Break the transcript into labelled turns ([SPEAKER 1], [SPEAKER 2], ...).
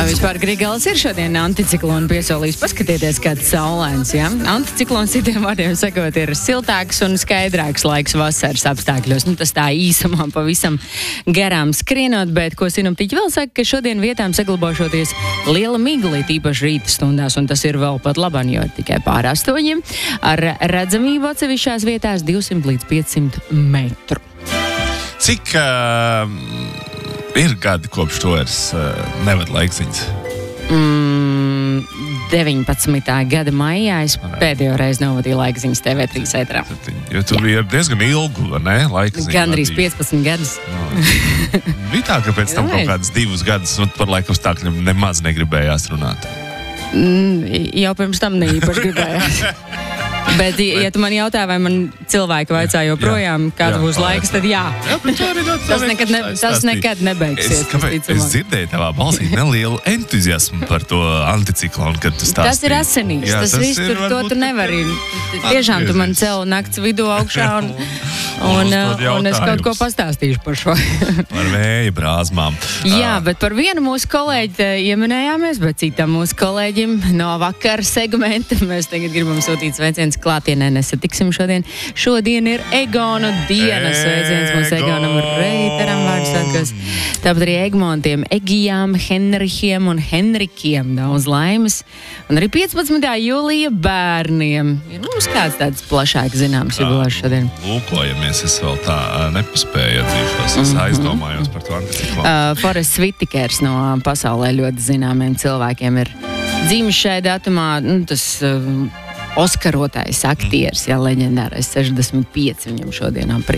[SPEAKER 1] Vispār Grigals ir šodien anticiklonu piesolījis. Paskatieties, kāds saulains, ja? Anticiklons citiem vārdiem sakot ir siltāks un skaidrāks laiks vasaras apstākļos. Tas tā īsumā pavisam garām skrienot, bet ko sinoptiķi vēl saka, ka šodien vietām saglabāšoties liela migla, īpaši rīta stundās, un tas ir vēl pat labāk, jo tikai pār 8, ar redzamību atsevišķās vietās 200 līdz 500 metru.
[SPEAKER 2] Cik ir gadi kopš to vairs nevad laikziņas?
[SPEAKER 1] 19. gada maijā es pēdējo reizi novadīju laikziņas TV3 ētrā.
[SPEAKER 2] Jo tu biji diezgan ilgu, ne? Laikziņu.
[SPEAKER 1] Gandrīz 15 gadus.
[SPEAKER 2] Bija tā, ka pēc tam kaut kādus 2 gadus par laikapstākļiem nemaz negribējās runāt.
[SPEAKER 1] Jau pirms tam neīpaši gribējās. Bet, ja tu man jautā, vai man cilvēki vaicā joprojām, kāds būs laiks, tad jā. Tas nekad nebeigsies.
[SPEAKER 2] Es dzirdēju tavā balsī nelielu entuziasmu par to anticiklonu, kad tu stāstīji.
[SPEAKER 1] Tas ir asinīs. Tas viss tur, to tu nevari. Tiešām tu man celi nakts vidū augšā un es kaut ko pastāstīšu par šo.
[SPEAKER 2] Par vēja brāzmām.
[SPEAKER 1] Jā, bet par vienu mūsu kolēģi ieminējāmies, bet citam mūsu kolēģim no vakara segmenta mēs tagad gribam sūtīt sveiciens klātienē, nesatiksim šodien. Šodien ir Egonu diena. Sveiciens mūsu Egonam Reiteram vārdsvētkos. Tāpat arī Egmontiem, Egijām, Henrihiem un Henrikiem daudz laimes. Un arī 15. jūlija bērniem. Ir mums kāds tāds plašāk zināms jubilēs šodien.
[SPEAKER 2] Lūkojamies, es vēl tā nepaspēju atzīšos. Es aizdomājos par to anticiklonu.
[SPEAKER 1] Forests Whitakers no pasaulē ļoti zināmiem cilvēkiem ir dzimis šai datumā. Tas Oskarotais aktieris, leģendārais 65 viņam šodien aprīt.